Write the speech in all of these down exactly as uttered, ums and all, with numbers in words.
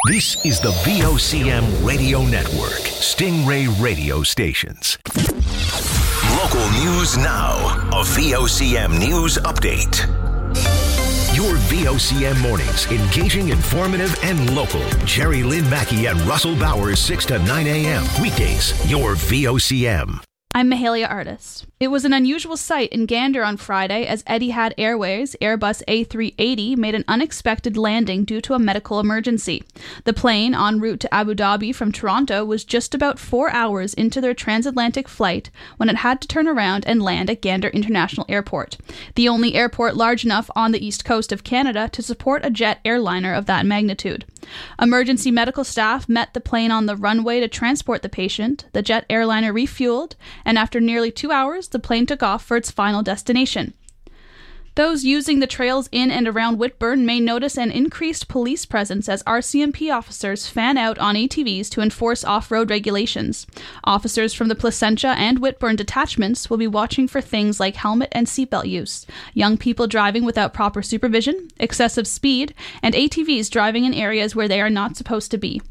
This is the V O C M Radio Network, Stingray Radio Stations. Local news now, a V O C M news update. Your V O C M mornings, engaging, informative, and local. Jerry Lynn Mackey and Russell Bowers, six to nine a.m. Weekdays, your V O C M. I'm Mahalia Artis. It was an unusual sight in Gander on Friday as Etihad Airways Airbus A three eighty made an unexpected landing due to a medical emergency. The plane, en route to Abu Dhabi from Toronto, was just about four hours into their transatlantic flight when it had to turn around and land at Gander International Airport, the only airport large enough on the east coast of Canada to support a jet airliner of that magnitude. Emergency medical staff met the plane on the runway to transport the patient. The jet airliner refueled, and after nearly two hours, the plane took off for its final destination. Those using the trails in and around Whitburn may notice an increased police presence as R C M P officers fan out on A T Vs to enforce off-road regulations. Officers from the Placentia and Whitburn detachments will be watching for things like helmet and seatbelt use, young people driving without proper supervision, excessive speed, and A T Vs driving in areas where they are not supposed to be.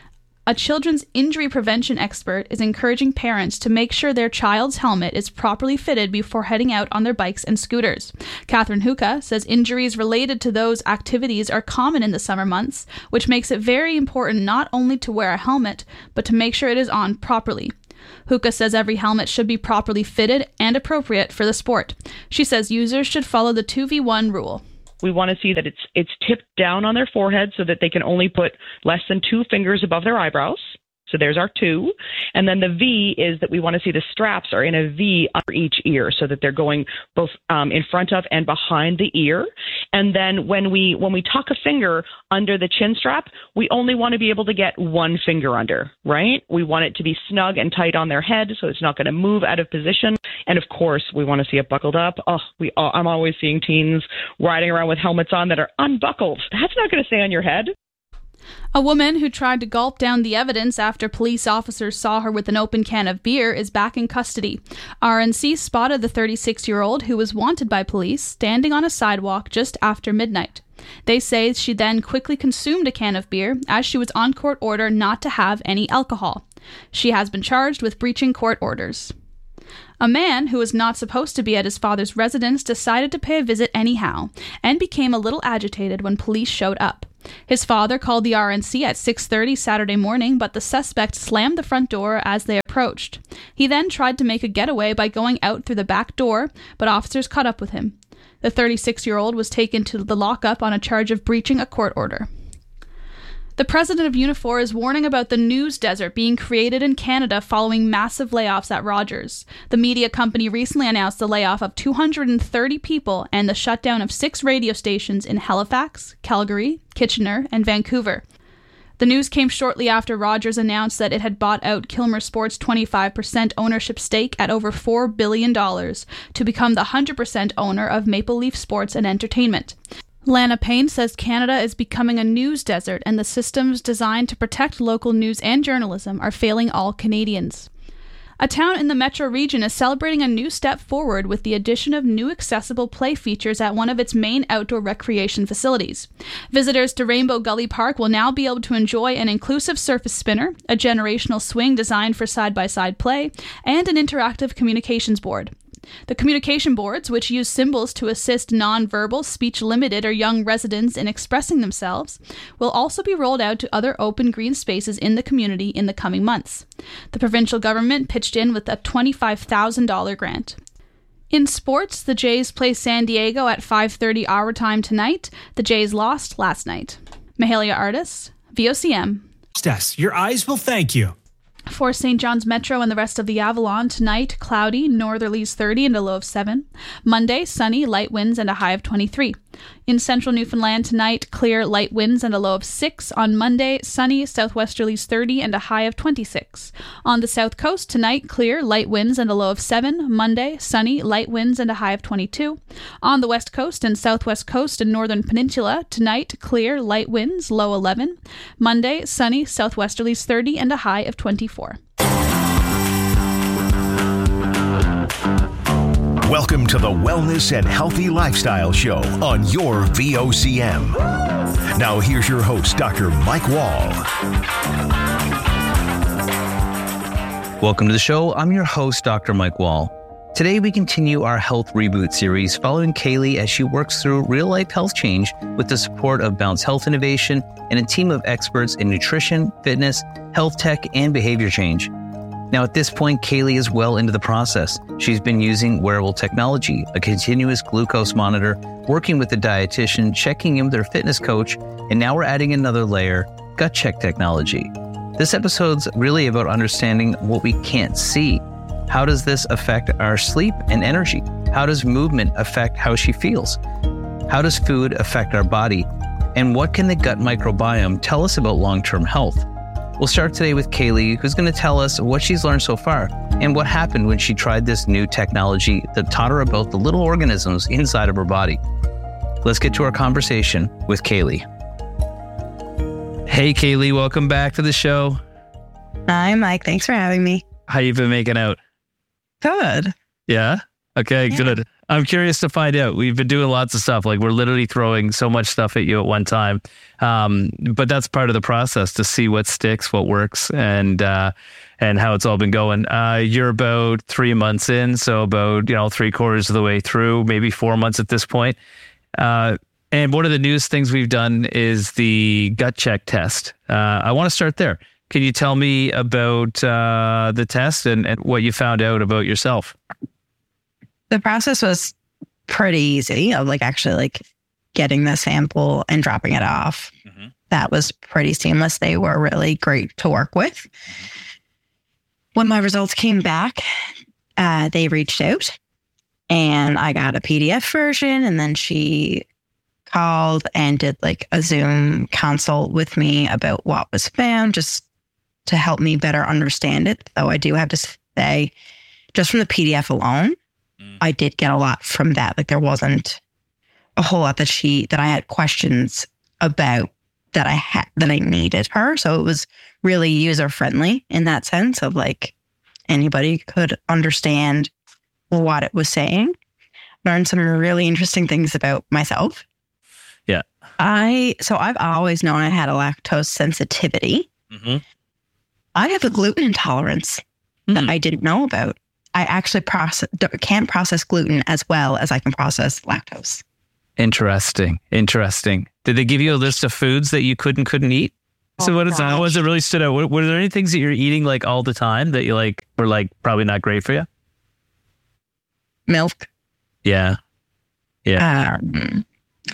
A children's injury prevention expert is encouraging parents to make sure their child's helmet is properly fitted before heading out on their bikes and scooters. Catherine Huka says injuries related to those activities are common in the summer months, which makes it very important not only to wear a helmet, but to make sure it is on properly. Huka says every helmet should be properly fitted and appropriate for the sport. She says users should follow the two v one rule. We want to see that it's it's tipped down on their forehead so that they can only put less than two fingers above their eyebrows. So there's our two. And then the V is that we want to see the straps are in a V under each ear so that they're going both um, in front of and behind the ear. And then when we when we tuck a finger under the chin strap, we only want to be able to get one finger under, right? We want it to be snug and tight on their head so it's not going to move out of position. And of course, we want to see it buckled up. Oh, we uh, I'm always seeing teens riding around with helmets on that are unbuckled. That's not going to stay on your head. A woman who tried to gulp down the evidence after police officers saw her with an open can of beer is back in custody. R N C spotted the thirty-six-year-old who was wanted by police standing on a sidewalk just after midnight. They say she then quickly consumed a can of beer as she was on court order not to have any alcohol. She has been charged with breaching court orders. A man who was not supposed to be at his father's residence decided to pay a visit anyhow and became a little agitated when police showed up. His father called the R N C at six thirty Saturday morning, but the suspect slammed the front door as they approached. He then tried to make a getaway by going out through the back door, but officers caught up with him. The thirty-six-year-old was taken to the lockup on a charge of breaching a court order. The president of Unifor is warning about the news desert being created in Canada following massive layoffs at Rogers. The media company recently announced the layoff of two hundred thirty people and the shutdown of six radio stations in Halifax, Calgary, Kitchener, and Vancouver. The news came shortly after Rogers announced that it had bought out Kilmer Sports' twenty-five percent ownership stake at over four billion dollars to become the one hundred percent owner of Maple Leaf Sports and Entertainment. Lana Payne says Canada is becoming a news desert and the systems designed to protect local news and journalism are failing all Canadians. A town in the metro region is celebrating a new step forward with the addition of new accessible play features at one of its main outdoor recreation facilities. Visitors to Rainbow Gully Park will now be able to enjoy an inclusive surface spinner, a generational swing designed for side-by-side play, and an interactive communications board. The communication boards, which use symbols to assist non-verbal, speech-limited or young residents in expressing themselves, will also be rolled out to other open green spaces in the community in the coming months. The provincial government pitched in with a twenty-five thousand dollars grant. In sports, the Jays play San Diego at five thirty our time tonight. The Jays lost last night. Mahalia Artis, V O C M. Stess, your eyes will thank you. For Saint John's Metro and the rest of the Avalon, tonight, cloudy, northerlies thirty and a low of seven. Monday, sunny, light winds and a high of twenty-three. In central Newfoundland tonight, clear, light winds and a low of six. On Monday, sunny, southwesterlies thirty and a high of twenty-six. On the south coast tonight, clear, light winds and a low of seven. Monday, sunny, light winds and a high of twenty-two. On the west coast and southwest coast and northern peninsula, tonight, clear, light winds, low eleven. Monday, sunny, southwesterlies thirty and a high of twenty-four. Welcome to the Wellness and Healthy Lifestyle Show on your V O C M. Now here's your host, Doctor Mike Wall. Welcome to the show. I'm your host, Doctor Mike Wall. Today, we continue our Health Reboot series following Kaylee as she works through real-life health change with the support of Bounce Health Innovation and a team of experts in nutrition, fitness, health tech, and behavior change. Now, at this point, Kaylee is well into the process. She's been using wearable technology, a continuous glucose monitor, working with a dietitian, checking in with her fitness coach, and now we're adding another layer, gut check technology. This episode's really about understanding what we can't see. How does this affect our sleep and energy? How does movement affect how she feels? How does food affect our body? And what can the gut microbiome tell us about long-term health? We'll start today with Kaylee, who's going to tell us what she's learned so far and what happened when she tried this new technology that taught her about the little organisms inside of her body. Let's get to our conversation with Kaylee. Hey, Kaylee, welcome back to the show. Hi, Mike. Thanks for having me. How you been making out? Good. Yeah? Okay, yeah. Good. I'm curious to find out. We've been doing lots of stuff. Like, we're literally throwing so much stuff at you at one time. Um, but that's part of the process to see what sticks, what works, and uh, and how it's all been going. Uh, you're about three months in, so about, you know, three quarters of the way through, maybe four months at this point. Uh, and one of the newest things we've done is the gut check test. Uh, I want to start there. Can you tell me about uh, the test and, and what you found out about yourself? The process was pretty easy of like actually like getting the sample and dropping it off. Mm-hmm. That was pretty seamless. They were really great to work with. Mm-hmm. When my results came back, uh, they reached out and I got a P D F version, and then she called and did like a Zoom consult with me about what was found, just to help me better understand it. Though I do have to say, just from the P D F alone, mm. I did get a lot from that. Like, there wasn't a whole lot that she, that I had questions about that I had, that I needed her. So it was really user friendly in that sense of like anybody could understand what it was saying. Learned some really interesting things about myself. Yeah. I, so I've always known I had a lactose sensitivity. Mm-hmm. I have a gluten intolerance mm. that I didn't know about. I actually process, can't process gluten as well as I can process lactose. Interesting. Interesting. Did they give you a list of foods that you could and couldn't eat? Oh, so what is that? How was it really stood out? Were, were there any things that you're eating like all the time that you like were like probably not great for you? Milk. Yeah. Yeah. Um,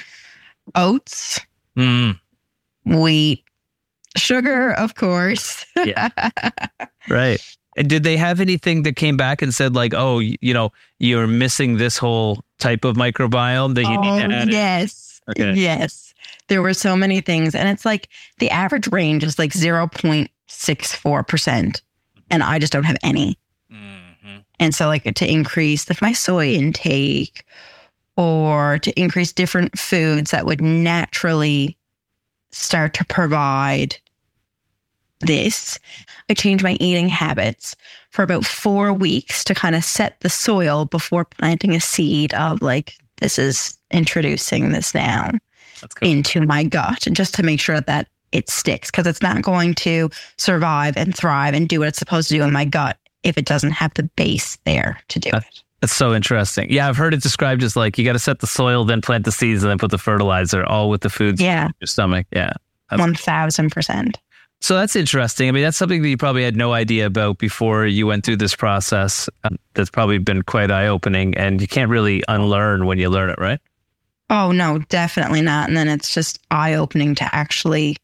oats. Mm. Wheat. Sugar, of course. Yeah. Right. And did they have anything that came back and said like, oh, you know, you're missing this whole type of microbiome that you oh, need to add? Yes. Okay. Yes. There were so many things. And it's like the average range is like zero point six four percent. And I just don't have any. Mm-hmm. And so like to increase like my soy intake or to increase different foods that would naturally start to provide this, I changed my eating habits for about four weeks to kind of set the soil before planting a seed of like, this is introducing this now cool. into my gut, and just to make sure that it sticks, because it's not going to survive and thrive and do what it's supposed to do in my gut if it doesn't have the base there to do that's, it. That's so interesting. Yeah, I've heard it described as like you got to set the soil, then plant the seeds, and then put the fertilizer, all with the foods yeah. in your stomach. Yeah. one thousand percent. So that's interesting. I mean, that's something that you probably had no idea about before you went through this process. Um, that's probably been quite eye-opening, and you can't really unlearn when you learn it, right? Oh, no, definitely not. And then it's just eye-opening to actually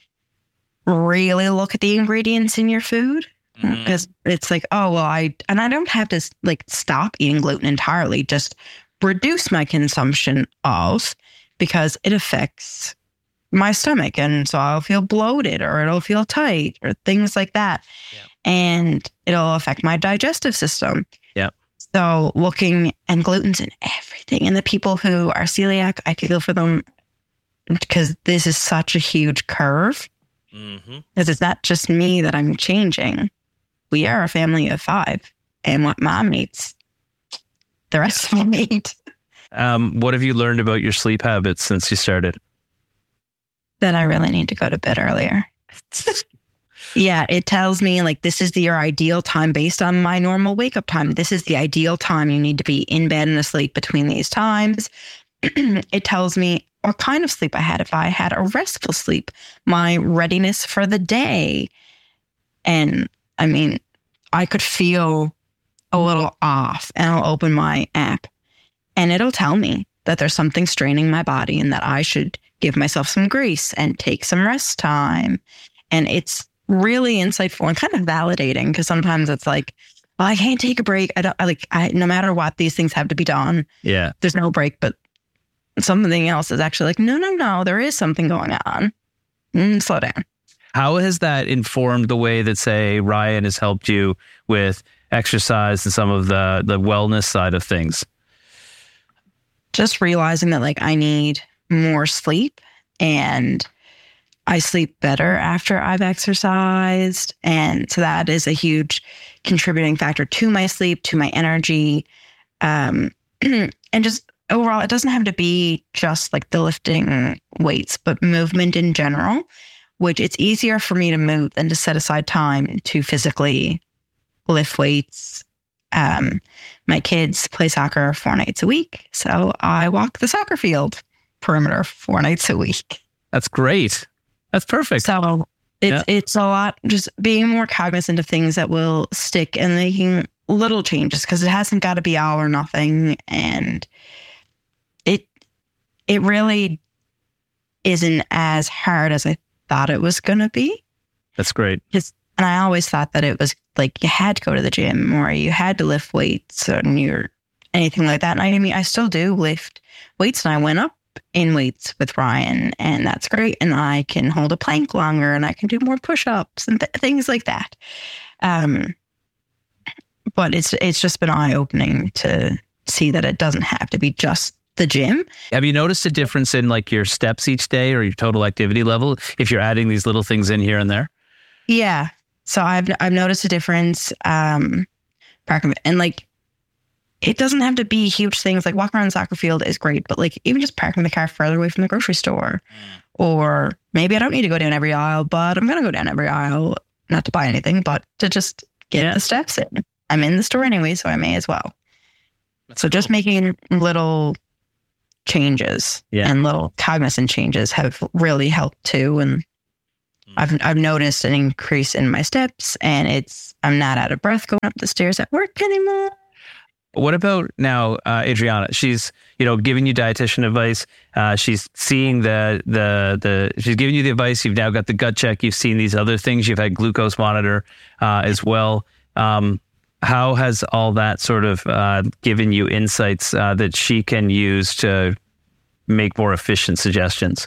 really look at the ingredients in your food. Because mm-hmm. it's like, oh, well, I, and I don't have to like stop eating gluten entirely, just reduce my consumption of, because it affects my stomach. And so I'll feel bloated or it'll feel tight or things like that. Yeah. And it'll affect my digestive system. Yeah. So looking, and gluten's in everything. And the people who are celiac, I feel for them because this is such a huge curve. Mm-hmm. Because it's not just me that I'm changing. We are a family of five. And what mom eats the rest of them eat. Um, what have you learned about your sleep habits since you started? That I really need to go to bed earlier. Yeah, it tells me like this is the, your ideal time based on my normal wake up time. This is the ideal time you need to be in bed and asleep between these times. It tells me what kind of sleep I had. If I had a restful sleep, my readiness for the day. And I mean, I could feel a little off, and I'll open my app and it'll tell me that there's something straining my body and that I should give myself some grace and take some rest time. And it's really insightful and kind of validating, because sometimes it's like, well, I can't take a break. I don't I like, I, no matter what, these things have to be done. Yeah. There's no break, but something else is actually like, no, no, no, there is something going on. Mm, slow down. How has that informed the way that, say, Ryan has helped you with exercise and some of the, the wellness side of things? Just realizing that like I need more sleep, and I sleep better after I've exercised. And so that is a huge contributing factor to my sleep, to my energy. Um, and just overall, it doesn't have to be just like the lifting weights, but movement in general, which it's easier for me to move than to set aside time to physically lift weights. Um, my kids play soccer four nights a week, so I walk the soccer field perimeter four nights a week. That's great. That's perfect. So it's yeah. it's a lot, just being more cognizant of things that will stick and making little changes, because it hasn't got to be all or nothing. And it it really isn't as hard as I thought it was going to be. That's great. Just, and I always thought that it was like you had to go to the gym or you had to lift weights and you're anything like that. And I mean, I still do lift weights, and I went up in weights with Ryan, and that's great. And I can hold a plank longer, and I can do more push-ups and th- things like that. Um, but it's it's just been eye-opening to see that it doesn't have to be just the gym. Have you noticed a difference in like your steps each day or your total activity level if you're adding these little things in here and there? Yeah. So I've I've noticed a difference. Um, and like, it doesn't have to be huge things. Like walking around the soccer field is great, but like even just parking the car further away from the grocery store, mm. or maybe I don't need to go down every aisle, but I'm going to go down every aisle, not to buy anything, but to just get yeah. the steps in. I'm in the store anyway, so I may as well. That's so cool. Just making little changes yeah. and little cognizant changes have really helped too. And mm. I've I've noticed an increase in my steps, and it's I'm not out of breath going up the stairs at work anymore. What about now, uh, Adriana? She's, you know, giving you dietitian advice. Uh, she's seeing the, the, the, she's giving you the advice. You've now got the gut check. You've seen these other things. You've had glucose monitor uh, as well. Um, how has all that sort of uh, given you insights uh, that she can use to make more efficient suggestions?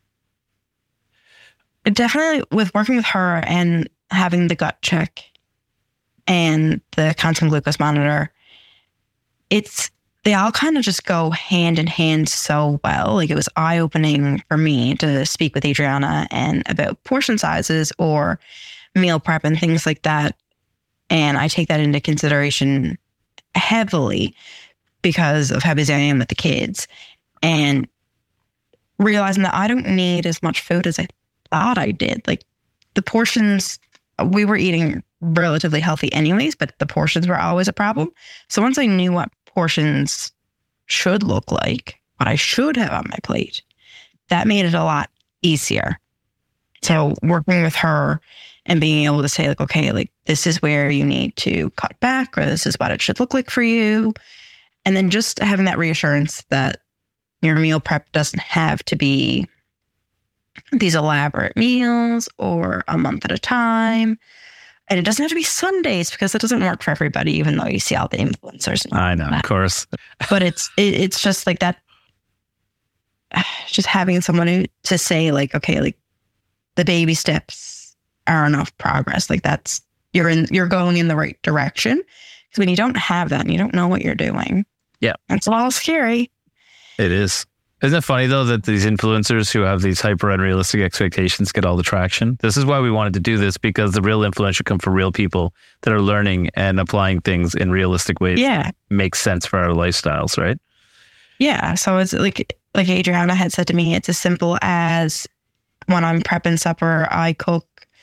Definitely with working with her and having the gut check and the constant glucose monitor, it's, they all kind of just go hand in hand so well. Like it was eye-opening for me to speak with Adriana and about portion sizes or meal prep and things like that. And I take that into consideration heavily because of how busy I am with the kids, and realizing that I don't need as much food as I thought I did. Like the portions, we were eating relatively healthy anyways, but the portions were always a problem. So once I knew what portions should look like, what I should have on my plate, that made it a lot easier. So working with her and being able to say like, okay, like this is where you need to cut back, or this is what it should look like for you. And then just having that reassurance that your meal prep doesn't have to be these elaborate meals or a month at a time. And it doesn't have to be Sundays, because it doesn't work for everybody, even though you see all the influencers. And I know, that. Of course. But it's it, it's just like that, just having someone who, to say like, okay, like the baby steps are enough progress. Like that's, you're in, you're going in the right direction. Because when you don't have that and you don't know what you're doing, yeah, it's a little scary. It is. Isn't it funny, though, that these influencers who have these hyper unrealistic expectations get all the traction? This is why we wanted to do this, because the real influence should come from real people that are learning and applying things in realistic ways. Yeah. Makes sense for our lifestyles, right? Yeah. So it's like, like Adriana had said to me, it's as simple as when I'm prepping supper, I cook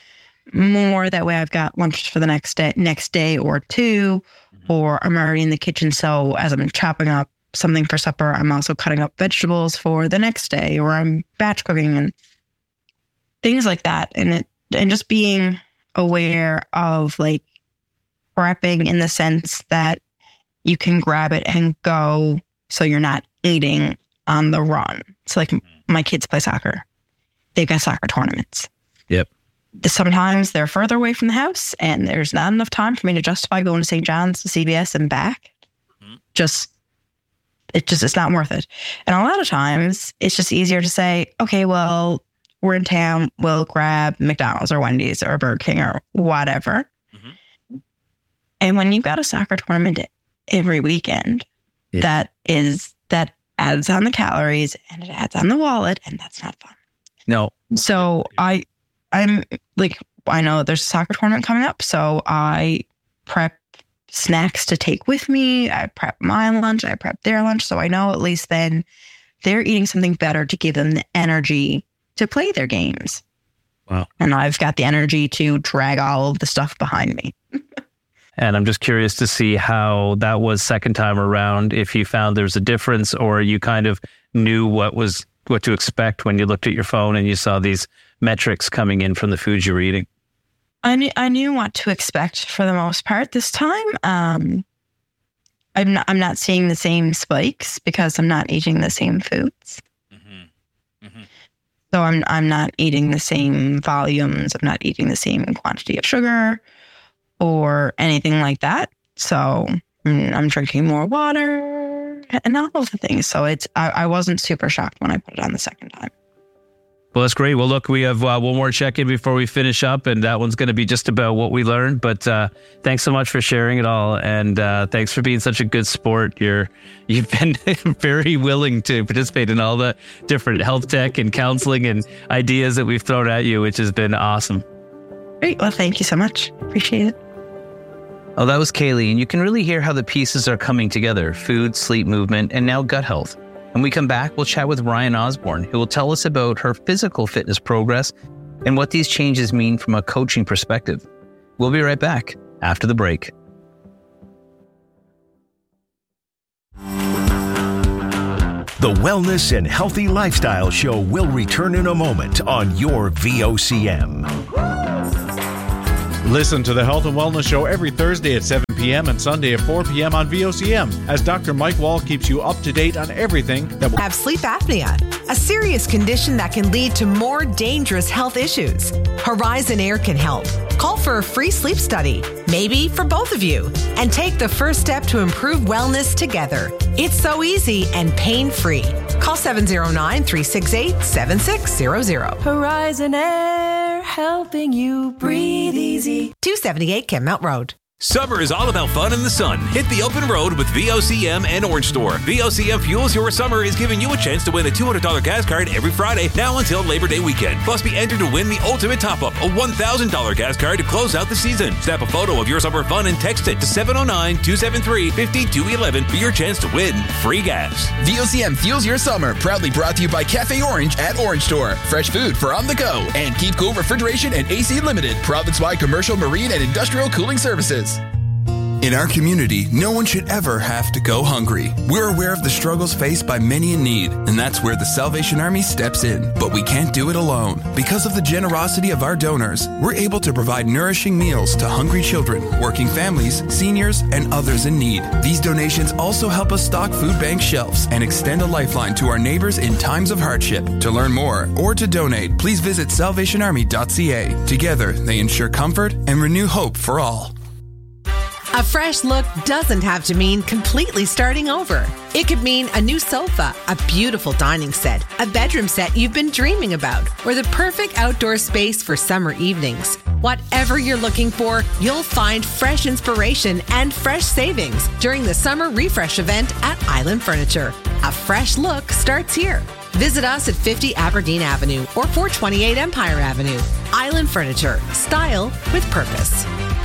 more. That way I've got lunch for the next day, next day or two, mm-hmm. or I'm already in the kitchen. So as I'm chopping up something for supper, I'm also cutting up vegetables for the next day, or I'm batch cooking and things like that. And it, and just being aware of like prepping in the sense that you can grab it and go, so you're not eating on the run. So like my kids play soccer. They've got soccer tournaments. Yep. Sometimes they're further away from the house and there's not enough time for me to justify going to Saint John's to C B S and back. Mm-hmm. Just It just, it's not worth it. And a lot of times it's just easier to say, okay, well, we're in town. We'll grab McDonald's or Wendy's or Burger King or whatever. Mm-hmm. And when you've got a soccer tournament every weekend, yeah. that is, that adds on the calories and it adds on the wallet, and that's not fun. No. So I, I'm like, I know there's a soccer tournament coming up. So I prep snacks to take with me. I prep my lunch. I prep their lunch. So I know at least then they're eating something better to give them the energy to play their games. Wow. And I've got the energy to drag all of the stuff behind me. And I'm just curious to see how that was second time around, if you found there's a difference, or you kind of knew what was what to expect when you looked at your phone and you saw these metrics coming in from the foods you were eating. I knew, I knew what to expect for the most part this time. Um, I'm not, I'm not seeing the same spikes because I'm not eating the same foods. Mm-hmm. Mm-hmm. So I'm, I'm not eating the same volumes. I'm not eating the same quantity of sugar or anything like that. So mm, I'm drinking more water and all of the things. So it's, I, I wasn't super shocked when I put it on the second time. Well, that's great. Well, look, we have uh, one more check-in before we finish up, and that one's going to be just about what we learned. But uh, thanks so much for sharing it all, and uh, thanks for being such a good sport. You're, you've been very willing to participate in all the different health tech and counseling and ideas that we've thrown at you, which has been awesome. Great. Well, thank you so much. Appreciate it. Oh, that was Kaylee, and you can really hear how the pieces are coming together: food, sleep, movement, and now gut health. When we come back, we'll chat with Ryan Osborne, who will tell us about her physical fitness progress and what these changes mean from a coaching perspective. We'll be right back after the break. The Wellness and Healthy Lifestyle Show will return in a moment on your V O C M. Listen to the Health and Wellness Show every Thursday at seven p.m. and Sunday at four p.m. on V O C M as Doctor Mike Wall keeps you up to date on everything that will have sleep apnea, a serious condition that can lead to more dangerous health issues. Horizon Air can help. Call for a free sleep study, maybe for both of you, and take the first step to improve wellness together. It's so easy and pain-free. Call seven oh nine, three six eight, seven six zero zero. Horizon Air, helping you breathe easy. two seventy-eight Kenmount Road. Summer is all about fun in the sun. Hit the open road with V O C M and Orange Store. V O C M Fuels Your Summer is giving you a chance to win a two hundred dollars gas card every Friday, now until Labor Day weekend. Plus, be entered to win the ultimate top-up, a one thousand dollars gas card to close out the season. Snap a photo of your summer fun and text it to seven oh nine, two seven three, five two one one for your chance to win free gas. V O C M Fuels Your Summer, proudly brought to you by Cafe Orange at Orange Store. Fresh food for on the go. And Keep Cool Refrigeration and A C Limited, province-wide commercial, marine, and industrial cooling services. In our community, no one should ever have to go hungry. We're aware of the struggles faced by many in need, and that's where the Salvation Army steps in. But we can't do it alone. Because of the generosity of our donors, we're able to provide nourishing meals to hungry children, working families, seniors, and others in need. These donations also help us stock food bank shelves and extend a lifeline to our neighbors in times of hardship. To learn more or to donate, please visit salvation army dot c a. Together, they ensure comfort and renew hope for all. A fresh look doesn't have to mean completely starting over. It could mean a new sofa, a beautiful dining set, a bedroom set you've been dreaming about, or the perfect outdoor space for summer evenings. Whatever you're looking for, you'll find fresh inspiration and fresh savings during the Summer Refresh event at Island Furniture. A fresh look starts here. Visit us at fifty Aberdeen Avenue or four twenty-eight Empire Avenue. Island Furniture. Style with purpose.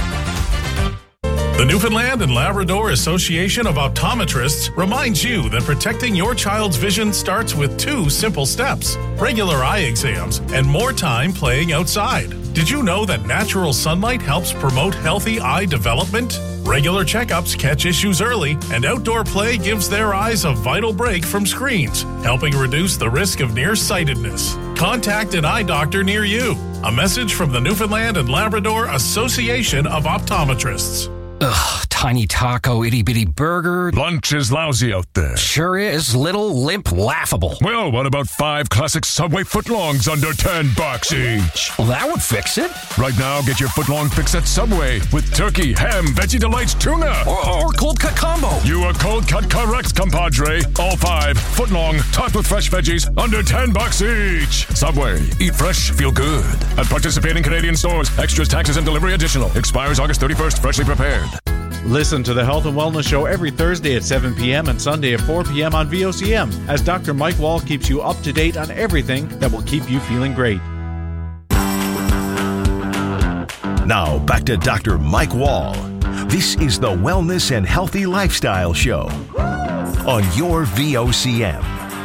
The Newfoundland and Labrador Association of Optometrists reminds you that protecting your child's vision starts with two simple steps: regular eye exams and more time playing outside. Did you know that natural sunlight helps promote healthy eye development? Regular checkups catch issues early, and outdoor play gives their eyes a vital break from screens, helping reduce the risk of nearsightedness. Contact an eye doctor near you. A message from the Newfoundland and Labrador Association of Optometrists. Ugh, tiny taco, itty bitty burger. Lunch is lousy out there. Sure is. Little, limp, laughable. Well, what about five classic Subway footlongs under ten bucks each? Well, that would fix it. Right now, get your footlong fix at Subway with turkey, ham, veggie delights, tuna. Or, or cold cut combo. You are cold cut correct, compadre. All five footlong, topped with fresh veggies, under ten bucks each. Subway. Eat fresh, feel good. At participating Canadian stores. Extras, taxes, and delivery additional. Expires August thirty-first. Freshly prepared. Listen to the Health and Wellness Show every Thursday at seven p.m. and Sunday at four p.m. on V O C M as Doctor Mike Wall keeps you up to date on everything that will keep you feeling great. Now back to Doctor Mike Wall. This is the Wellness and Healthy Lifestyle Show on your V O C M.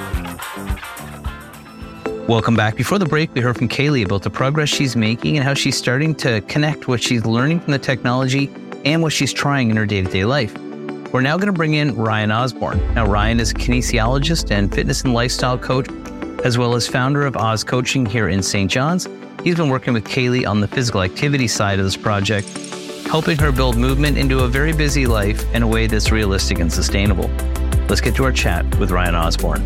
Welcome back. Before the break, we heard from Kaylee about the progress she's making and how she's starting to connect what she's learning from the technology and what she's trying in her day-to-day life. We're now going to bring in Ryan Osborne. Now, Ryan is a kinesiologist and fitness and lifestyle coach, as well as founder of Oz Coaching here in Saint John's. He's been working with Kaylee on the physical activity side of this project, helping her build movement into a very busy life in a way that's realistic and sustainable. Let's get to our chat with Ryan Osborne.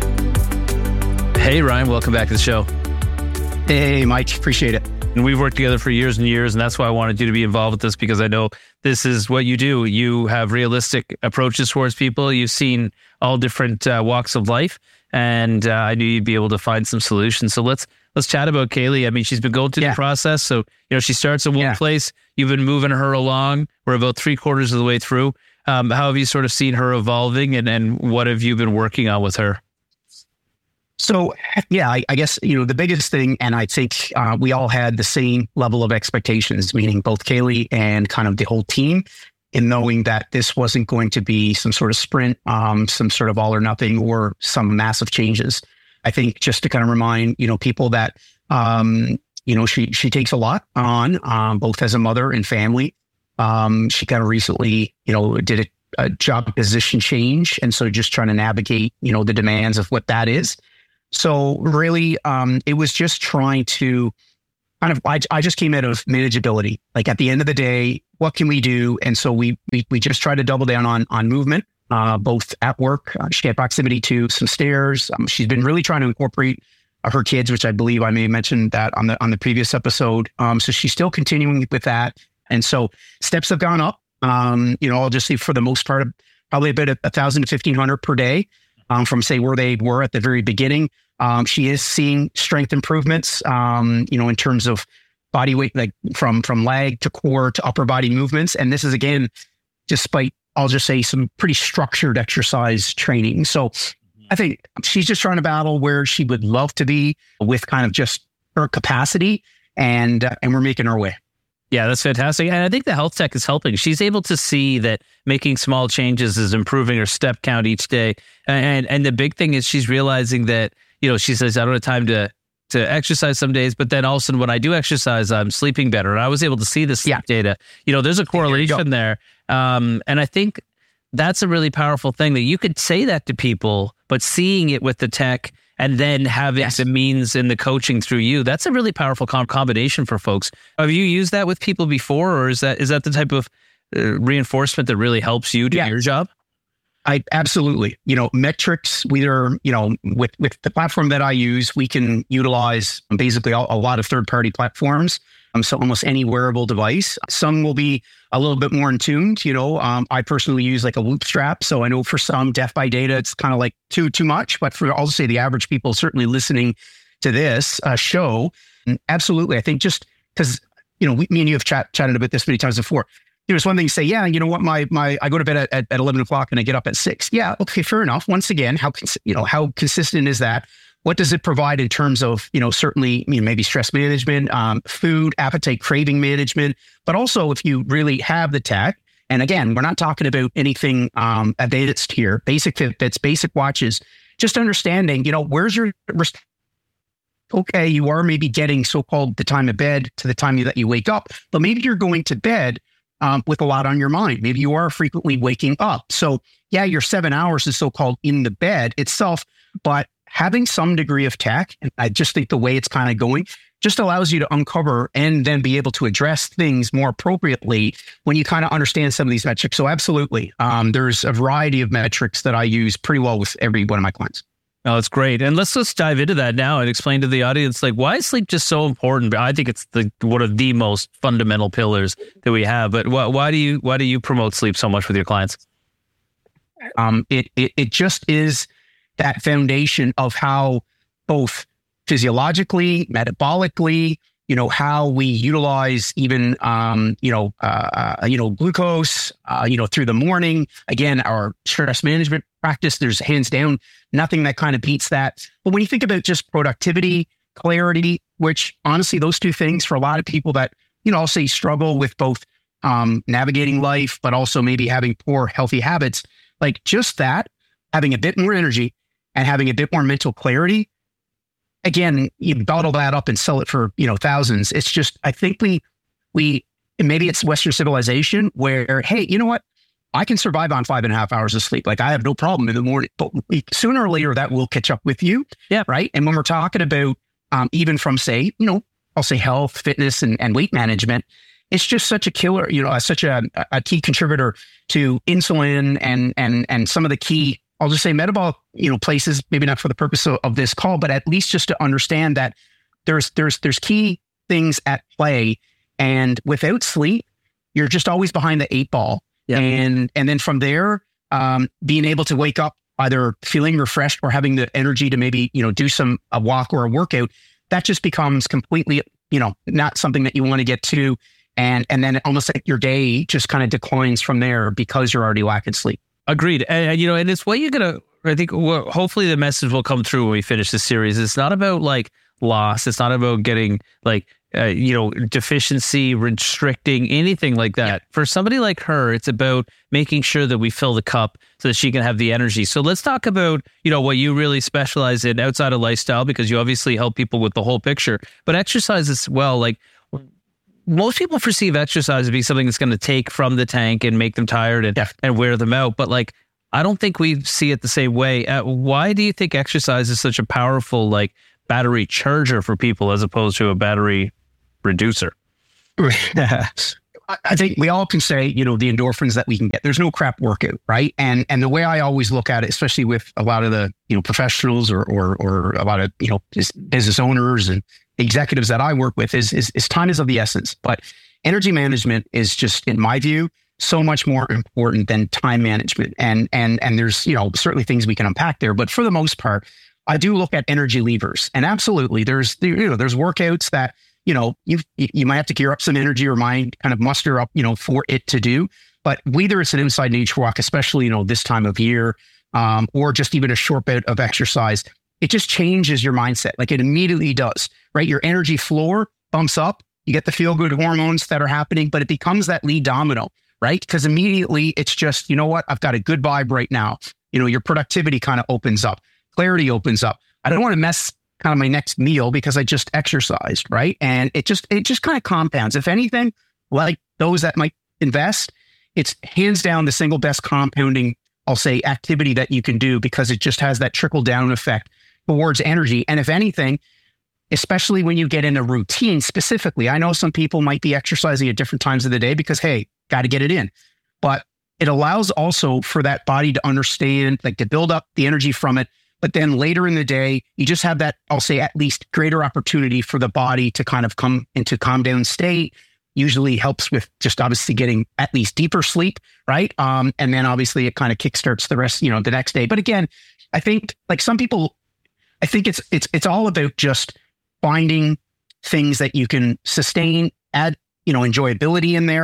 Hey, Ryan, welcome back to the show. Hey, Mike, appreciate it. And we've worked together for years and years, and that's why I wanted you to be involved with this, because I know this is what you do. You have realistic approaches towards people. You've seen all different uh, walks of life, and uh, I knew you'd be able to find some solutions. So let's let's chat about Kaylee. I mean, she's been going through yeah. the process. So, you know, she starts at one yeah. place. You've been moving her along. We're about three quarters of the way through. Um, how have you sort of seen her evolving, and, and what have you been working on with her? So, yeah, I, I guess, you know, the biggest thing, and I think uh, we all had the same level of expectations, meaning both Kaylee and kind of the whole team, in knowing that this wasn't going to be some sort of sprint, um, some sort of all or nothing, or some massive changes. I think just to kind of remind, you know, people that, um, you know, she she takes a lot on, um, both as a mother and family. Um, she kind of recently, you know, did a, a job position change. And so just trying to navigate, you know, the demands of what that is. So really, um, it was just trying to kind of, I, I just came out of manageability. Like at the end of the day, what can we do? And so we we, we just tried to double down on on movement, uh, both at work. Uh, she had proximity to some stairs. Um, she's been really trying to incorporate uh, her kids, which I believe I may have mentioned that on the on the previous episode. Um, so she's still continuing with that. And so steps have gone up. Um, you know, I'll just say for the most part, probably about a, a thousand to fifteen hundred per day. Um, from say where they were at the very beginning. Um, she is seeing strength improvements, um, you know, in terms of body weight, like from, from leg to core to upper body movements. And this is, again, despite, I'll just say, some pretty structured exercise training. So I think she's just trying to battle where she would love to be with kind of just her capacity, and, uh, and we're making our way. Yeah, that's fantastic. And I think the health tech is helping. She's able to see that making small changes is improving her step count each day. And and the big thing is she's realizing that, you know, she says, I don't have time to to exercise some days, but then also when I do exercise, I'm sleeping better. And I was able to see the sleep yeah. data. You know, there's a correlation there. Um, and I think that's a really powerful thing, that you could say that to people, but seeing it with the tech and then having yes. the means and the coaching through you, that's a really powerful com- combination for folks. Have you used that with people before, or is that is that the type of uh, reinforcement that really helps you do yeah. your job? I absolutely, you know, metrics, we are, you know, with, with the platform that I use, we can utilize basically a, a lot of third-party platforms. Um, so almost any wearable device. Some will be a little bit more in tuned, you know. Um, I personally use like a Whoop strap. So I know for some deaf by data, it's kind of like too, too much. But for, I'll say the average people certainly listening to this uh, show, absolutely. I think just because, you know, we, me and you have chat, chatted about this many times before. you know, it's one thing to say, yeah, you know what, my my I go to bed at, at, at eleven o'clock and I get up at six. Yeah, okay, fair enough. Once again, how cons- you know how consistent is that? What does it provide in terms of, you know, certainly, you know, maybe stress management, um, food, appetite, craving management, but also if you really have the tech. And again, we're not talking about anything um, advanced here. Basic Fitbits, basic watches. Just understanding, you know, where's your okay, you are maybe getting so-called the time of bed to the time that you wake up, but maybe you're going to bed um, with a lot on your mind. Maybe you are frequently waking up. So yeah, your seven hours is so-called in the bed itself, but having some degree of tech, and I just think the way it's kind of going, just allows you to uncover and then be able to address things more appropriately when you kind of understand some of these metrics. So absolutely, um, there's a variety of metrics that I use pretty well with every one of my clients. Oh, that's great. And let's just dive into that now and explain to the audience, like, why is sleep just so important? I think it's the one of the most fundamental pillars that we have. But why, why do you why do you promote sleep so much with your clients? Um, it it it just is that foundation of how both physiologically, metabolically, you know, how we utilize even, um, you know, uh, uh, you know, glucose, uh, you know, through the morning. Again, our stress management practice, there's hands down nothing that kind of beats that. But when you think about just productivity, clarity, which honestly, those two things for a lot of people that, you know, I'll say struggle with both um, navigating life, but also maybe having poor healthy habits, like just that, having a bit more energy and having a bit more mental clarity. Again, you bottle that up and sell it for, you know, thousands. It's just, I think we, we, maybe it's Western civilization where, hey, you know what? I can survive on five and a half hours of sleep. Like I have no problem in the morning, but we, sooner or later that will catch up with you. Yeah. Right. And when we're talking about, um, even from say, you know, I'll say health, fitness, and, and weight management, it's just such a killer, you know, uh, such a, a key contributor to insulin and, and, and some of the key, I'll just say metabolic, you know, places, maybe not for the purpose of, of this call, but at least just to understand that there's, there's, there's key things at play. And without sleep, you're just always behind the eight ball. Yeah. And, and then from there, um, being able to wake up either feeling refreshed or having the energy to maybe, you know, do some, a walk or a workout, that just becomes completely, you know, not something that you want to get to. And, and then almost like your day just kind of declines from there because you're already lacking sleep. Agreed. And, and, you know, and it's what you're going to, I think well, hopefully the message will come through when we finish this series. It's not about like loss. It's not about getting like, uh, you know, deficiency, restricting, anything like that. Yeah. For somebody like her, it's about making sure that we fill the cup so that she can have the energy. So let's talk about, you know, what you really specialize in outside of lifestyle, because you obviously help people with the whole picture, but exercise as well. Like most people perceive exercise to be something that's going to take from the tank and make them tired and, yeah. and wear them out. But like, I don't think we see it the same way. Uh, why do you think exercise is such a powerful, like, battery charger for people as opposed to a battery reducer? I think we all can say, you know, the endorphins that we can get. There's no crap workout, right? And and the way I always look at it, especially with a lot of the, you know, professionals or or or a lot of, you know, business owners and executives that I work with is, is, is time is of the essence. But energy management is just, in my view, so much more important than time management. And, and, and there's, you know, certainly things we can unpack there, but for the most part, I do look at energy levers. And absolutely, there's, you know, there's workouts that, you know, you, you might have to gear up some energy or mind, kind of muster up, you know, for it to do. But whether it's an inside nature walk, especially, you know, this time of year, um, or just even a short bit of exercise, it just changes your mindset. Like it immediately does, right? Your energy floor bumps up. You get the feel good hormones that are happening, but it becomes that lead domino, right? Because immediately it's just, you know what? I've got a good vibe right now. You know, your productivity kind of opens up. Clarity opens up. I don't want to mess kind of my next meal because I just exercised, right? And it just, it just kind of compounds. If anything, like those that might invest, it's hands down the single best compounding, I'll say, activity that you can do because it just has that trickle down effect towards energy. And if anything, especially when you get in a routine specifically, I know some people might be exercising at different times of the day because, hey, got to get it in. But it allows also for that body to understand, like to build up the energy from it. But then later in the day, you just have that, I'll say, at least greater opportunity for the body to kind of come into calm down state. Usually helps with just obviously getting at least deeper sleep, right? Um, and then obviously it kind of kickstarts the rest, you know, the next day. But again, I think like some people, I think it's it's it's all about just finding things that you can sustain, add, you know, enjoyability in there.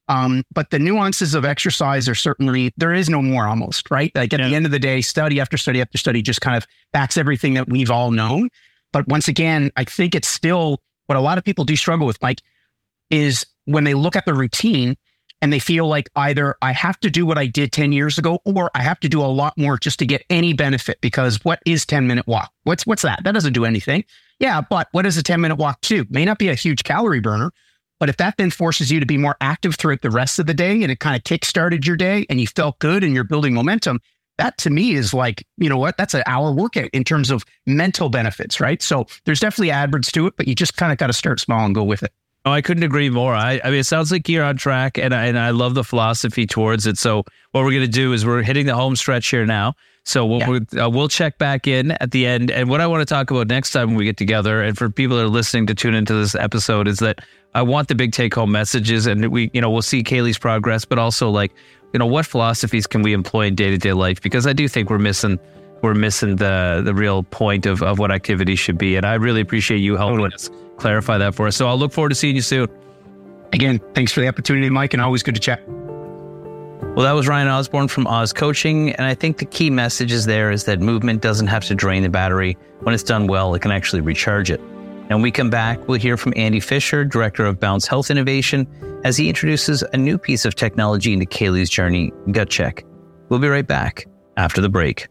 Um, but the nuances of exercise are certainly, there is no more almost, right? Like at yeah. the end of the day, study after study after study just kind of backs everything that we've all known. But once again, I think it's still what a lot of people do struggle with, Mike, is when they look at the routine and they feel like either I have to do what I did ten years ago, or I have to do a lot more just to get any benefit, because what is ten minute walk? What's, what's that? That doesn't do anything. Yeah. But what does a ten minute walk do? May not be a huge calorie burner, but if that then forces you to be more active throughout the rest of the day and it kind of kickstarted your day and you felt good and you're building momentum, that to me is like, you know what, that's an hour workout in terms of mental benefits, right? So there's definitely adverts to it, but you just kind of got to start small and go with it. Oh, I couldn't agree more. I, I mean, it sounds like you're on track, and I, and I love the philosophy towards it. So what we're going to do is we're hitting the home stretch here now. So we'll, yeah. we'll, uh, we'll check back in at the end. And what I want to talk about next time when we get together, and for people that are listening to tune into this episode, is that I want the big take-home messages, and we, you know, we'll see Kaylee's progress, but also like, you know, what philosophies can we employ in day-to-day life? Because I do think we're missing we're missing the the real point of, of what activity should be. And I really appreciate you helping totally. us clarify that for us. So I'll look forward to seeing you soon. Again, thanks for the opportunity, Mike, and always good to chat. Well, that was Ryan Osborne from Oz Coaching. And I think the key message is there is that movement doesn't have to drain the battery. When it's done well, it can actually recharge it. And when we come back, we'll hear from Andy Fisher, Director of Bounce Health Innovation, as he introduces a new piece of technology into Kaylee's journey, Gut Check. We'll be right back after the break.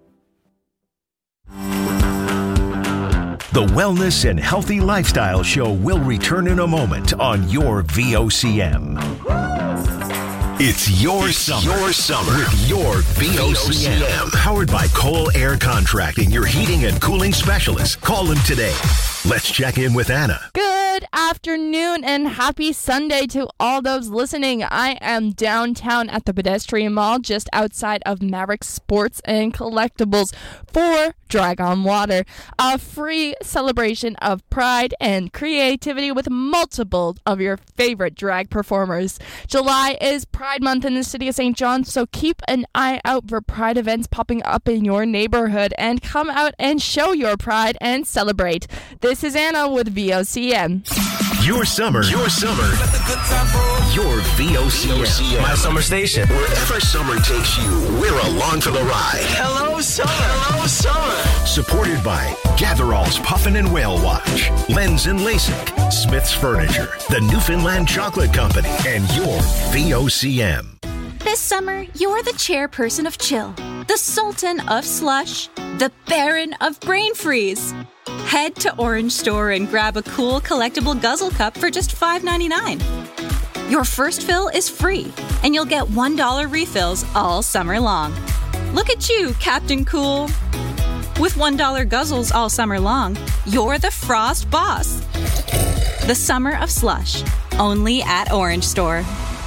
The Wellness and Healthy Lifestyle Show will return in a moment on your V O C M. It's your summer. Your summer with your V O C M. Powered by Cole Air Contracting, your heating and cooling specialist. Call them today. Let's check in with Anna. Good afternoon and happy Sunday to all those listening. I am downtown at the Pedestrian Mall just outside of Maverick Sports and Collectibles for Drag on Water, a free celebration of pride and creativity with multiple of your favorite drag performers. July is Pride Month in the city of Saint John, so keep an eye out for pride events popping up in your neighborhood and come out and show your pride and celebrate. This is Anna with V O C M. Your summer, your summer, your V O C M. My summer station. Wherever summer takes you, we're along for the ride. Hello, summer. Hello, summer. Supported by Gatherall's Puffin and Whale Watch, Lens and LASIK, Smith's Furniture, the Newfoundland Chocolate Company, and your V O C M. This summer, you're the chairperson of Chill, the Sultan of Slush, the Baron of Brain Freeze. Head to Orange Store and grab a cool collectible guzzle cup for just five ninety-nine. Your first fill is free, and you'll get one dollar refills all summer long. Look at you, Captain Cool. With one dollar guzzles all summer long, you're the Frost Boss. The Summer of Slush, only at Orange Store.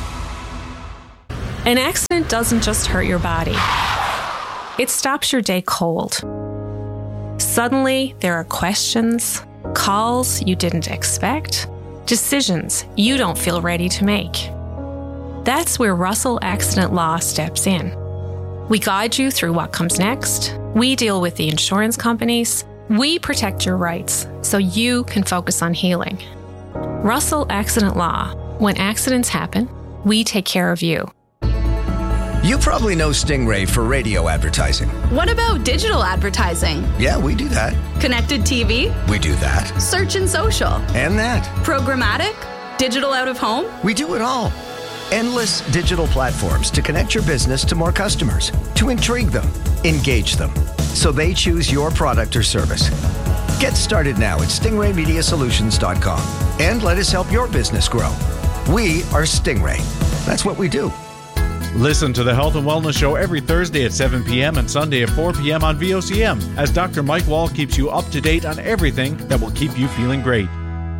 An accident doesn't just hurt your body. It stops your day cold. Suddenly, there are questions, calls you didn't expect, decisions you don't feel ready to make. That's where Russell Accident Law steps in. We guide you through what comes next. We deal with the insurance companies. We protect your rights so you can focus on healing. Russell Accident Law. When accidents happen, we take care of you. You probably know Stingray for radio advertising. What about digital advertising? Yeah, we do that. Connected T V? We do that. Search and social? And that. Programmatic? Digital out of home? We do it all. Endless digital platforms to connect your business to more customers, to intrigue them, engage them, so they choose your product or service. Get started now at stingray media solutions dot com and let us help your business grow. We are Stingray. That's what we do. Listen to the Health and Wellness Show every Thursday at seven p.m. and Sunday at four p.m. on V O C M as Doctor Mike Wall keeps you up to date on everything that will keep you feeling great.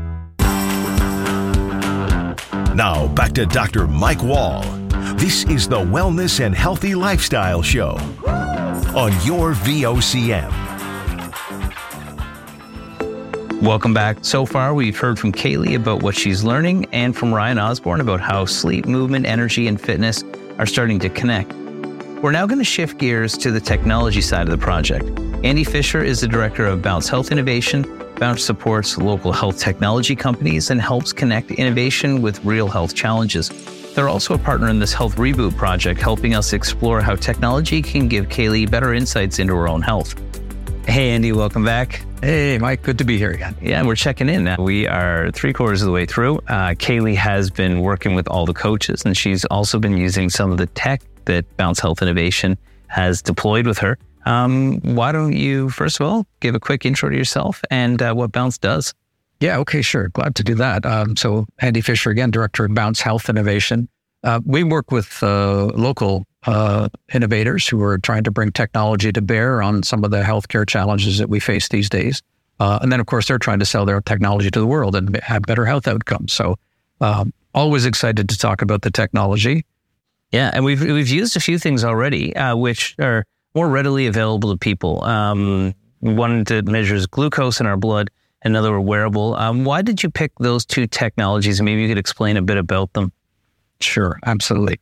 Now back to Doctor Mike Wall. This is the Wellness and Healthy Lifestyle Show on your V O C M. Welcome back. So far, we've heard from Kaylee about what she's learning and from Ryan Osborne about how sleep, movement, energy, and fitness are starting to connect. We're now going to shift gears to the technology side of the project. Andy Fisher is the Director of Bounce Health Innovation, Bounce supports local health technology companies and helps connect innovation with real health challenges. They're also a partner in this Health Reboot project, helping us explore how technology can give Kaylee better insights into her own health. Hey, Andy, welcome back. Hey, Mike, good to be here again. Yeah, we're checking in now. We are three quarters of the way through. Uh, Kaylee has been working with all the coaches, and she's also been using some of the tech that Bounce Health Innovation has deployed with her. Um, why don't you, first of all, give a quick intro to yourself and uh, what Bounce does? Yeah, okay, sure. Glad to do that. Um, so Andy Fisher again, Director of Bounce Health Innovation. Uh, we work with uh, local uh, innovators who are trying to bring technology to bear on some of the healthcare challenges that we face these days. Uh, and then, of course, they're trying to sell their technology to the world and have better health outcomes. So um, always excited to talk about the technology. Yeah, and we've we've used a few things already, uh, which are more readily available to people. Um, one that measures glucose in our blood, another a wearable. Um, why did you pick those two technologies? Maybe you could explain a bit about them. Sure, absolutely.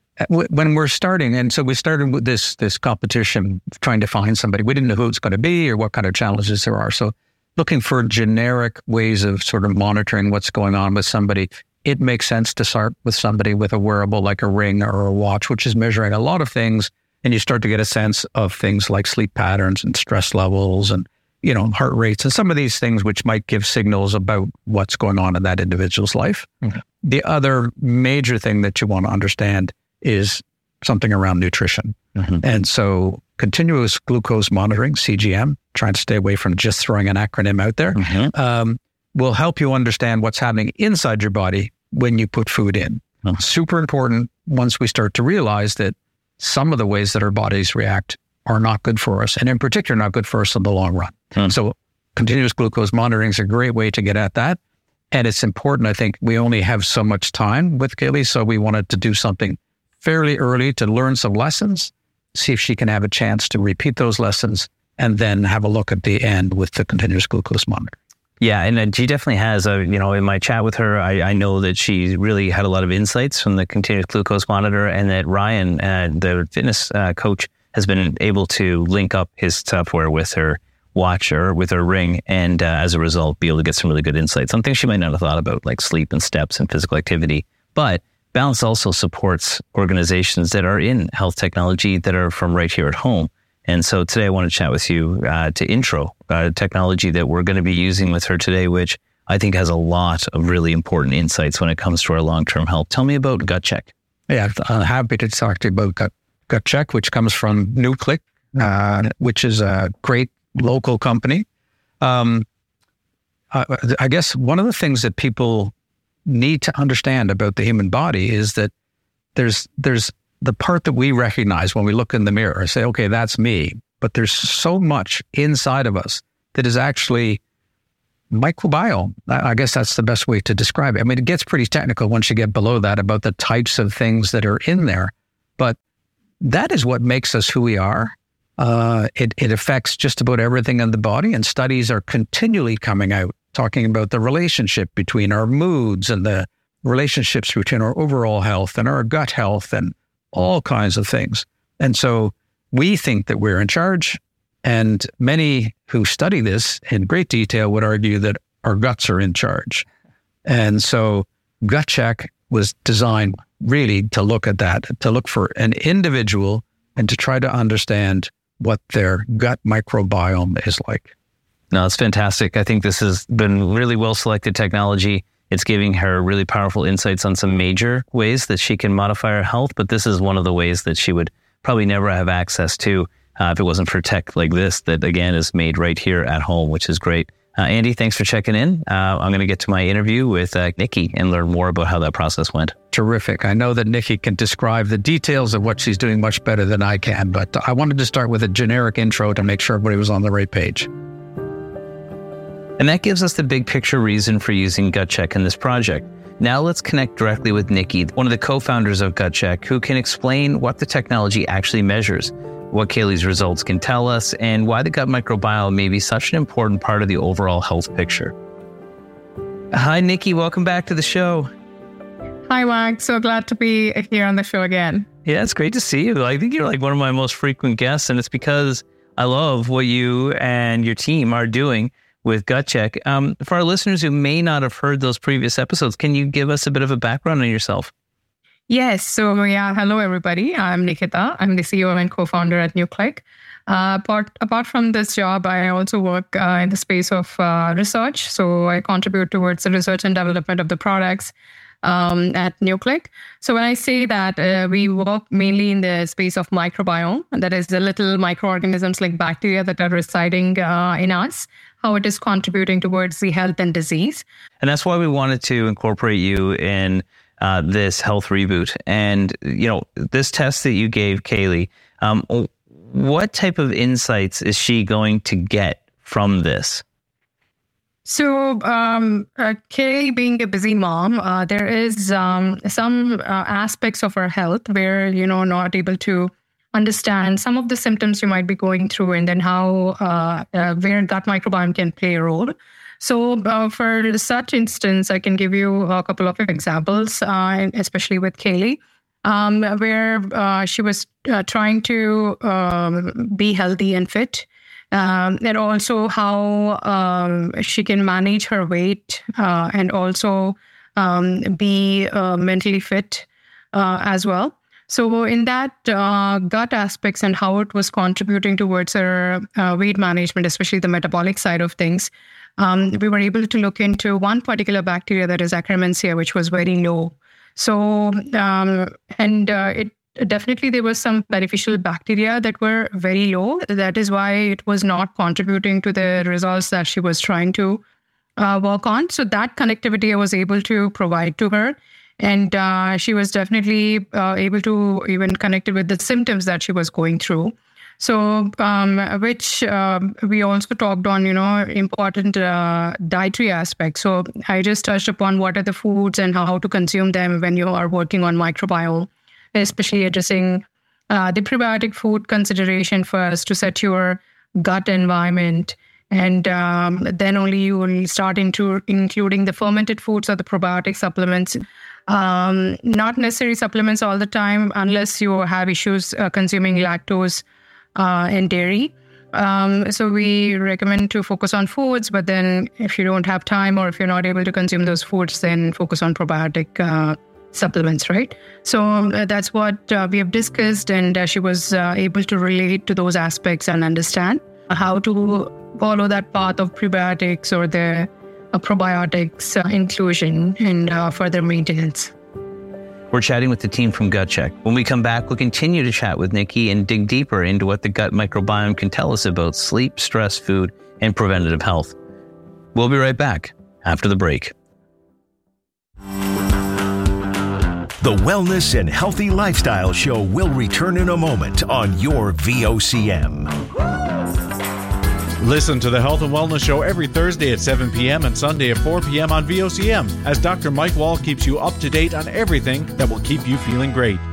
When we're starting, and so we started with this this competition, trying to find somebody. We didn't know who it's going to be or what kind of challenges there are. So looking for generic ways of sort of monitoring what's going on with somebody. It makes sense to start with somebody with a wearable like a ring or a watch, which is measuring a lot of things. And you start to get a sense of things like sleep patterns and stress levels and, you know, heart rates and some of these things which might give signals about what's going on in that individual's life. Mm-hmm. The other major thing that you want to understand is something around nutrition. Mm-hmm. And so continuous glucose monitoring, C G M, trying to stay away from just throwing an acronym out there, mm-hmm. um, will help you understand what's happening inside your body when you put food in. Mm-hmm. Super important once we start to realize that some of the ways that our bodies react are not good for us, and in particular, not good for us in the long run. Hmm. So continuous glucose monitoring is a great way to get at that. And it's important. I think we only have so much time with Kaylee, so we wanted to do something fairly early to learn some lessons, see if she can have a chance to repeat those lessons, and then have a look at the end with the continuous glucose monitor. Yeah, and uh, she definitely has. Uh, you know, in my chat with her, I, I know that she really had a lot of insights from the continuous glucose monitor, and that Ryan, uh, the fitness uh, coach, has been able to link up his software with her watch or with her ring, and uh, as a result, be able to get some really good insights on things she might not have thought about, like sleep and steps and physical activity. But Bounce also supports organizations that are in health technology that are from right here at home. And so today I want to chat with you uh, to intro uh, technology that we're going to be using with her today, which I think has a lot of really important insights when it comes to our long-term health. Tell me about GutCheck. Yeah, I'm happy to talk to you about Gut, GutCheck, which comes from NuClick, uh, which is a great local company. Um, I, I guess one of the things that people need to understand about the human body is that there's there's the part that we recognize when we look in the mirror and say, okay, that's me. But there's so much inside of us that is actually microbiome. I guess that's the best way to describe it. I mean, it gets pretty technical once you get below that about the types of things that are in there. But that is what makes us who we are. Uh, it, it affects just about everything in the body, and studies are continually coming out talking about the relationship between our moods and the relationships between our overall health and our gut health and all kinds of things. And so we think that we're in charge, and many who study this in great detail would argue that our guts are in charge. And so GutCheck was designed really to look at that, to look for an individual and to try to understand what their gut microbiome is like. No, it's fantastic. I think this has been really well-selected technology. It's giving her really powerful insights on some major ways that she can modify her health, but this is one of the ways that she would probably never have access to uh, if it wasn't for tech like this that, again, is made right here at home, which is great. Uh, Andy, thanks for checking in. Uh, I'm going to get to my interview with uh, Nikki and learn more about how that process went. Terrific. I know that Nikki can describe the details of what she's doing much better than I can, but I wanted to start with a generic intro to make sure everybody was on the right page. And that gives us the big picture reason for using GutCheck in this project. Now let's connect directly with Nikki, one of the co-founders of GutCheck, who can explain what the technology actually measures, what Kaylee's results can tell us, and why the gut microbiome may be such an important part of the overall health picture. Hi, Nikki. Welcome back to the show. Hi, Mike. So glad to be here on the show again. Yeah, it's great to see you. I think you're like one of my most frequent guests, and it's because I love what you and your team are doing with Gut Check. Um, for our listeners who may not have heard those previous episodes, can you give us a bit of a background on yourself? Yes. So, yeah, hello, everybody. I'm Nikita. I'm the C E O and co-founder at NuClick. Uh, apart, apart from this job, I also work uh, in the space of uh, research. So I contribute towards the research and development of the products um, at NuClick. So when I say that, uh, we work mainly in the space of microbiome, that is the little microorganisms like bacteria that are residing uh, in us, how it is contributing towards the health and disease. And that's why we wanted to incorporate you in uh, this health reboot. And, you know, this test that you gave Kaylee, um, what type of insights is she going to get from this? So, um, uh, Kaylee being a busy mom, uh, there is um, some uh, aspects of her health where, you know, not able to understand some of the symptoms you might be going through and then how, uh, uh, where gut microbiome can play a role. So uh, for such instance, I can give you a couple of examples, uh, especially with Kaylee. Um, where uh, she was uh, trying to um, be healthy and fit, um, and also how um, she can manage her weight uh, and also um, be uh, mentally fit uh, as well. So in that uh, gut aspects and how it was contributing towards her uh, weight management, especially the metabolic side of things, um, we were able to look into one particular bacteria that is Akkermansia, which was very low. So, um, and uh, it definitely there was some beneficial bacteria that were very low. That is why it was not contributing to the results that she was trying to uh, work on. So that connectivity I was able to provide to her. And uh, she was definitely uh, able to even connect it with the symptoms that she was going through. So, um, which uh, we also talked on, you know, important uh, dietary aspects. So I just touched upon what are the foods and how to consume them when you are working on microbiome, especially addressing uh, the prebiotic food consideration first to set your gut environment. And um, then only you will start into including the fermented foods or the probiotic supplements. Um, not necessary supplements all the time unless you have issues uh, consuming lactose Uh, and dairy. Um, so we recommend to focus on foods, but then if you don't have time or if you're not able to consume those foods, then focus on probiotic uh, supplements, right? So uh, that's what uh, we have discussed, and uh, she was uh, able to relate to those aspects and understand how to follow that path of prebiotics or the uh, probiotics uh, inclusion and uh, further maintenance. We're chatting with the team from Gut Check. When we come back, we'll continue to chat with Nikki and dig deeper into what the gut microbiome can tell us about sleep, stress, food, and preventative health. We'll be right back after the break. The Wellness and Healthy Lifestyle Show will return in a moment on your V O C M. Listen to the Health and Wellness Show every Thursday at seven p.m. and Sunday at four p.m. on V O C M as Doctor Mike Wall keeps you up to date on everything that will keep you feeling great.